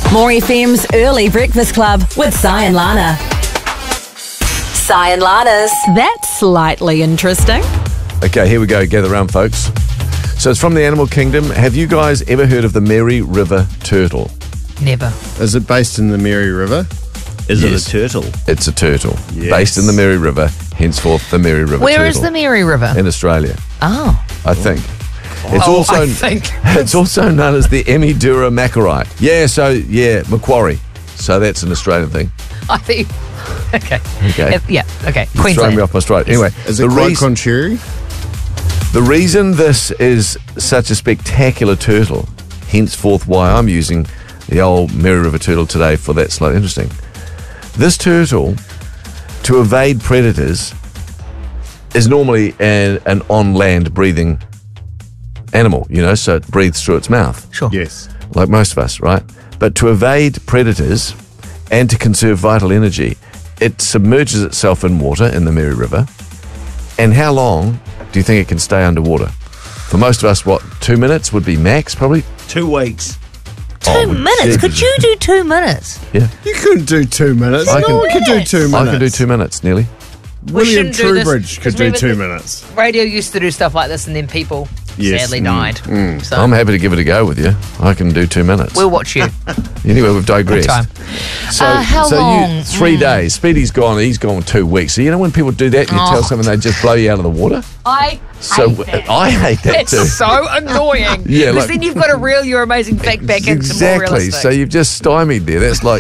More FM's Early Breakfast Club with Sai and Lana. Sai and Lana's That's Slightly Interesting. Okay, here we go. Gather round, folks. So it's from the animal kingdom. Have you guys ever heard of the Mary River turtle? Never. Is it based in the Mary River? Is Yes. it a turtle? It's a turtle. Yes. Based in the Mary River, henceforth the Mary River Where turtle. is the Mary River? In Australia, Oh. I think. It's Oh, also I think. it's also known as the Emidura macquarie. Macquarie. So that's an Australian thing. I think. Okay. Okay. Okay. Throwing me Queensland. off my stride. Anyway, Is it quite contrary? the reason this is such a spectacular turtle, henceforth why I'm using the old Mary River turtle today for That's Slightly Interesting. This turtle, to evade predators, is normally an on-land breathing animal, so it breathes through its mouth, Sure. Yes. like most of us, right? But to evade predators and to conserve vital energy, it submerges itself in water in the Mary River. And how long do you think it can stay underwater? For most of us, 2 minutes would be max, probably? 2 weeks. 2 minutes? Jesus. Could you do 2 minutes? Yeah. You couldn't do 2 minutes. I No can- one could do 2 minutes. I can do 2 minutes, nearly. William shouldn't do this, Trowbridge could 'cause do remember 2 the- minutes. Radio used to do stuff like this and then people Yes. sadly died. So I'm happy to give it a go with you. I can do 2 minutes. we'll watch you. Anyway, we've digressed. Time. So, How long? 3 days. Speedy's gone. He's gone 2 weeks. So when people do that, and you tell someone they just blow you out of the water. I So I hate that It's too. so annoying. Yeah, because like- then you've got to reel your amazing fact back into more Exactly. realistic. So you've just stymied there. That's like,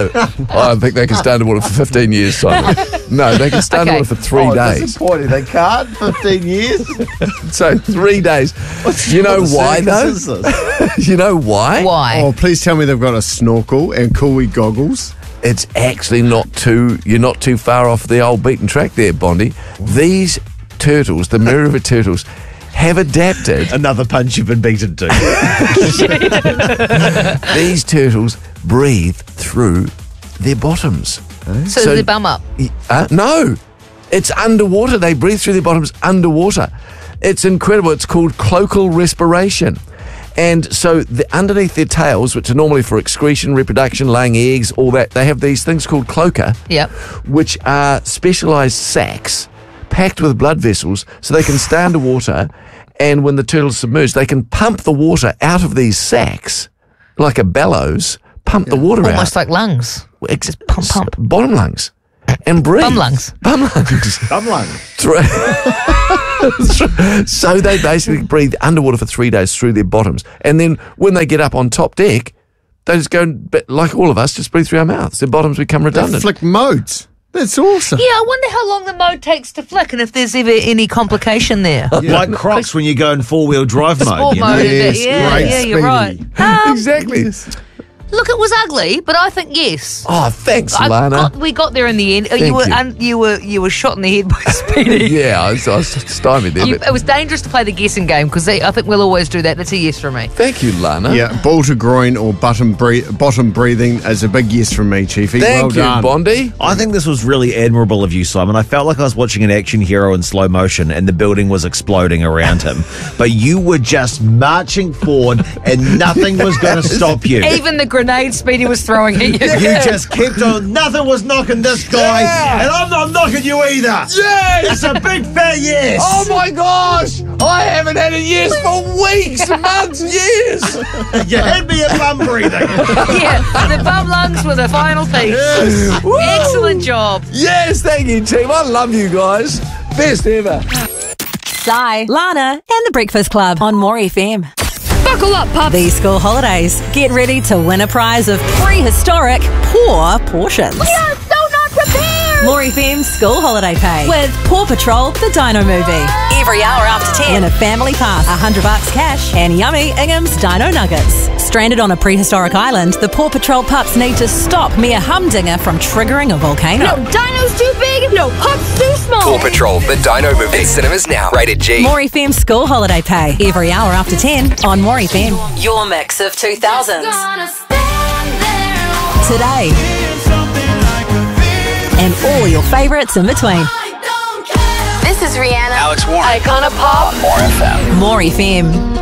I think they can stay underwater for 15 years, Simon. No, they can stay Okay. underwater for 3 days. Disappointing. They can't. 15 years. So 3 days. You know why, though? You know why? Why? Oh, please tell me they've got a snorkel and Cooley goggles. It's actually you're not too far off the old beaten track there, Bondi. These turtles, the Mary River turtles, have adapted. Another punch you've been beaten to. These turtles breathe through their bottoms. so so- they bum up. No, it's underwater. They breathe through their bottoms underwater. It's incredible. It's called cloacal respiration. And so underneath their tails, which are normally for excretion, reproduction, laying eggs, all that, they have these things called cloaca, Yep. which are specialised sacs packed with blood vessels so they can stay underwater, and when the turtle's submerged, they can pump the water out of these sacs like a bellows, pump the water Almost out. like lungs. Just pump. Bottom lungs. And breathe. Bum lungs. Bum lungs. I'm like, So they basically breathe underwater for 3 days through their bottoms. And then when they get up on top deck, they just go, like all of us, just breathe through our mouths. Their bottoms become They redundant. flick modes. That's awesome. Yeah, I wonder how long the mode takes to flick and if there's ever any complication there. like Crocs when you go in 4-wheel drive mode. Sport you know? mode. Yes, yeah, great you're right. Speedy. Exactly. Look, it was ugly, but I think yes. Oh, thanks, Lana. We got there in the end. Thank You were shot in the head by Speedy. Yeah, I was stymied there. It But was dangerous to play the guessing game because I think we'll always do that. That's a yes from me. thank you, Lana. Yeah, ball to groin or bottom breathing is a big yes from me, Chiefy. Thank well you, done. Bondi. I think this was really admirable of you, Simon. I felt like I was watching an action hero in slow motion and the building was exploding around him. But you were just marching forward and nothing was going to stop you. Even the grenade Speedy was throwing at you. You just kept on. Nothing was knocking this guy, and I'm not knocking you either. Yes! It's a big fat yes. Oh my gosh! I haven't had a yes for weeks, months, years. You had me at bum breathing. Yeah, the bum lungs were the final piece. Excellent job. Yes, thank you, team. I love you guys. Best ever. Sai, Lana, and the Breakfast Club on More FM. Buckle up, pup. These school holidays, get ready to win a prize of prehistoric poor portions. We are so not prepared. More FM's school holiday pay with Paw Patrol, the Dino Movie. Every hour after 10, win a family pass, $100 cash, and yummy Ingham's Dino Nuggets. Stranded on a prehistoric island, the Paw Patrol pups need to stop Mia Humdinger from triggering a volcano. No dino's too big, no pup's too small. Paw Patrol, the Dino Movie. In cinemas now. Rated G. More FM school holiday pay every hour after 10 on More FM. Your mix of 2000s. Today. And all your favourites in between. This is Rihanna. Alex Warren. Icona Pop. More FM. More FM.